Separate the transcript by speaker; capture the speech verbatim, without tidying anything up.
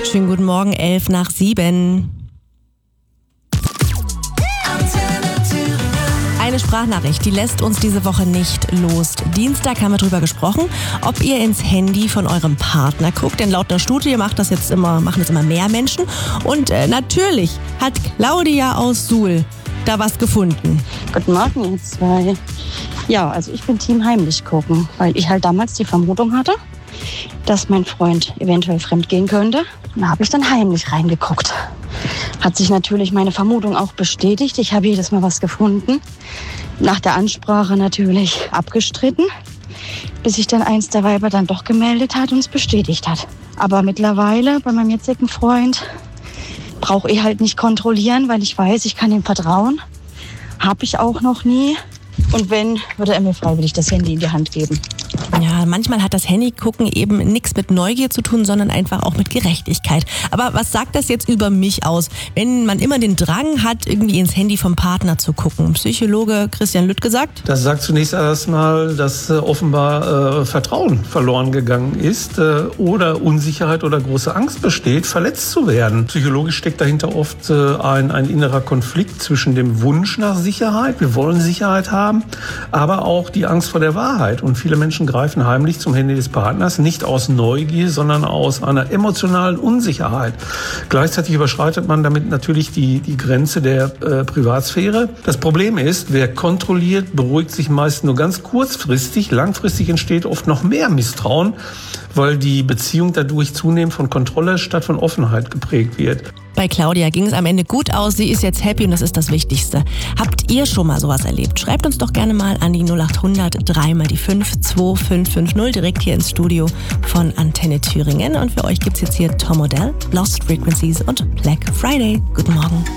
Speaker 1: Schönen guten Morgen, elf nach sieben. Eine Sprachnachricht, die lässt uns diese Woche nicht los. Dienstag haben wir darüber gesprochen, ob ihr ins Handy von eurem Partner guckt. Denn laut einer Studie macht das jetzt immer, machen das immer mehr Menschen. Und äh, natürlich hat Claudia aus Suhl da was gefunden.
Speaker 2: Guten Morgen, ihr zwei. Ja, also ich bin Team heimlich gucken, weil ich halt damals die Vermutung hatte, dass mein Freund eventuell fremdgehen könnte. Und da habe ich dann heimlich reingeguckt. Hat sich natürlich meine Vermutung auch bestätigt. Ich habe jedes Mal was gefunden. Nach der Ansprache natürlich abgestritten, bis sich dann eins der Weiber dann doch gemeldet hat und es bestätigt hat. Aber mittlerweile bei meinem jetzigen Freund brauche ich halt nicht kontrollieren, weil ich weiß, ich kann ihm vertrauen. Habe ich auch noch nie. Und wenn, würde er mir freiwillig das Handy in die Hand geben.
Speaker 1: Ja, manchmal hat das Handygucken eben nichts mit Neugier zu tun, sondern einfach auch mit Gerechtigkeit. Aber was sagt das jetzt über mich aus, wenn man immer den Drang hat, irgendwie ins Handy vom Partner zu gucken? Psychologe Christian Lüttke sagt:
Speaker 3: Das sagt zunächst erstmal, dass äh, offenbar äh, Vertrauen verloren gegangen ist äh, oder Unsicherheit oder große Angst besteht, verletzt zu werden. Psychologisch steckt dahinter oft äh, ein, ein innerer Konflikt zwischen dem Wunsch nach Sicherheit, wir wollen Sicherheit haben, aber auch die Angst vor der Wahrheit. Und viele Menschen greifen heimlich zum Handy des Partners, nicht aus Neugier, sondern aus einer emotionalen Unsicherheit. Gleichzeitig überschreitet man damit natürlich die, die Grenze der äh, Privatsphäre. Das Problem ist, wer kontrolliert, beruhigt sich meist nur ganz kurzfristig. Langfristig entsteht oft noch mehr Misstrauen, weil die Beziehung dadurch zunehmend von Kontrolle statt von Offenheit geprägt wird.
Speaker 1: Bei Claudia ging es am Ende gut aus, sie ist jetzt happy und das ist das Wichtigste. Habt ihr schon mal sowas erlebt? Schreibt uns doch gerne mal an die null acht hundert drei mal die fünf zwei fünf fünf null direkt hier ins Studio von Antenne Thüringen. Und für euch gibt's jetzt hier Tom Odell, Lost Frequencies und Black Friday. Guten Morgen.